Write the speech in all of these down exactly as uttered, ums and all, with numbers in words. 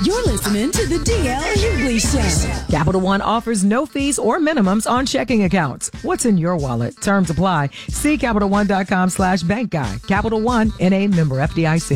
You're listening to the D L Hughley Show. Capital One offers no fees or minimums on checking accounts. What's in your wallet? Terms apply. See CapitalOne.com slash bank guide. Capital One, N A member F D I C.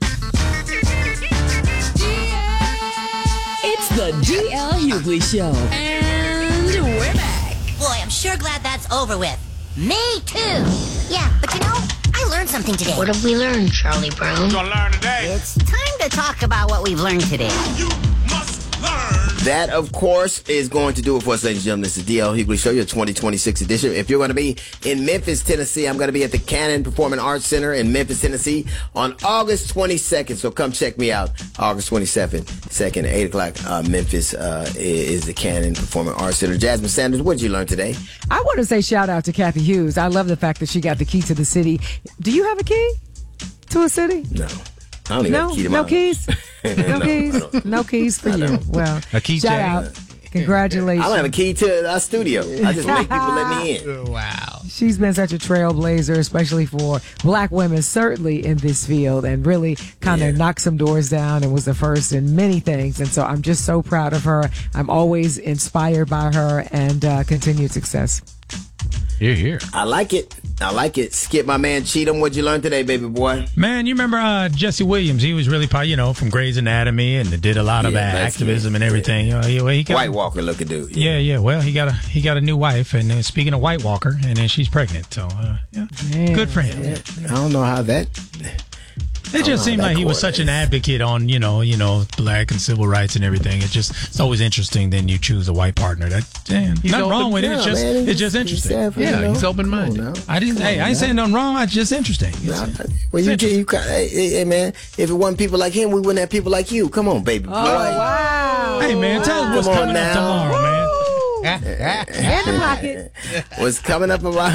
It's the D L Hughley Show. And we're back. Boy, I'm sure glad that's over with. Me too. Yeah, but you know, I learned something today. What have we learned, Charlie Brown? Gonna learn today. It's time to talk about what we've learned today. You must learn. That, of course, is going to do it for us, ladies and gentlemen. This is D L Hughley Show, your twenty twenty-six edition. If you're going to be in Memphis, Tennessee, I'm going to be at the Cannon Performing Arts Center in Memphis, Tennessee on August twenty-second. So come check me out. August twenty-second, second, eight o'clock, uh, Memphis uh, is the Cannon Performing Arts Center. Jasmine Sanders, what did you learn today? I want to say shout out to Kathy Hughes. I love the fact that she got the key to the city. Do you have a key to a city? No. I don't even No, have a key to no my keys, no, No, I keys, don't. no keys for you. Well, A key shout chain. out, congratulations. I don't have a key to our studio. I just make people let me in. Wow. She's been such a trailblazer, especially for black women, certainly in this field, and really kind of Yeah. knocked some doors down and was the first in many things. And so I'm just so proud of her. I'm always inspired by her and uh, continued success. Here, here. I like it. I like it. Skip, my man Cheatham, what'd you learn today, baby boy? Man, you remember uh, Jesse Williams? He was really, po- you know, from Grey's Anatomy and did a lot of Yeah, uh, that's- activism and everything. You know, he, well, he got, White Walker looking dude. Yeah, yeah. Well, he got a he got a new wife, and uh, speaking of White Walker, and then she's pregnant. So, uh, yeah, Man. good for him. I don't know how that... It just know seemed how that like he was such an correlates. advocate on, you know, you know, black and civil rights and everything. It's just, it's always interesting. Then you choose a white partner. That, damn, He's nothing open- wong with it. It's Yeah, just, man, it's he's- just interesting. he's selfish, Yeah, you know? he's open-minded. Come on now. I didn't. Hey, I ain't saying nothing wrong. It's just interesting. It's- Well, well, you, you, got- hey, hey, hey, man, if it wasn't people like him, we wouldn't have people like you. Come on, baby boy. Wow. Hey, man, tell us what's Come on coming up now. tomorrow, man. And the pocket. What's coming up about...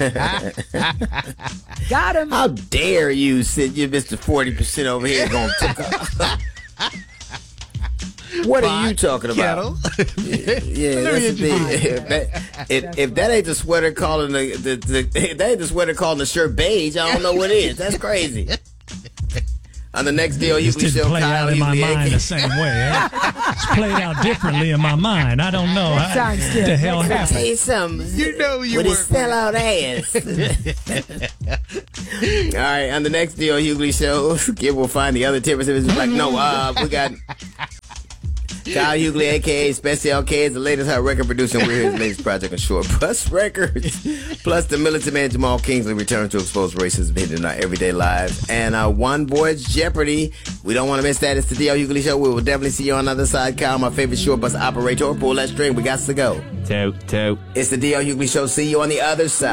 Got him. How dare you sit you Mister forty percent over here going to... What are you talking about? Yeah, yeah that's the thing. If that, if, if that ain't the sweater calling the, the, the if that ain't the sweater calling the shirt beige, I don't know what is. That's crazy. On the next deal, you This didn't show play Kyle out in my Hughley, mind A K the same way. Eh? It's played out differently in my mind. I don't know. Next time, What Skip. the hell Next time. happened? Tell you something. You know you with his were- sellout ass. All right, on the next deal, Hughley show, Skip will find the other ten percent. It's like, no, uh, we got Kyle Hughley, a k a. Special K, is the latest hot record producer. We're here his latest project on Short Bus Records. Plus, the militant man Jamal Kingsley returns to expose racism hidden in our everyday lives. And uh, One Voyage Jeopardy. We don't want to miss that. It's the D L Hughley Show. We will definitely see you on the other side. Kyle, my favorite short bus operator. Pull that string. We got to go. Toot, toot. It's the D L Hughley Show. See you on the other side.